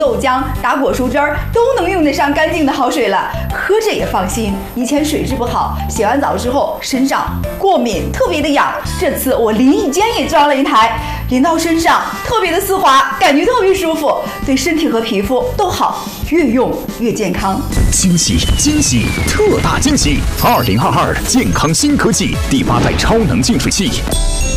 豆浆、打果蔬汁儿都能用得上干净的好水了，喝着也放心。以前水质不好，洗完澡之后身上过敏，特别的痒。这次我淋浴间也装了一台，淋到身上特别的丝滑，感觉特别舒服，对身体和皮肤都好，越用越健康。 惊喜惊喜，特大惊喜！2022健康新科技第8代超能净水器。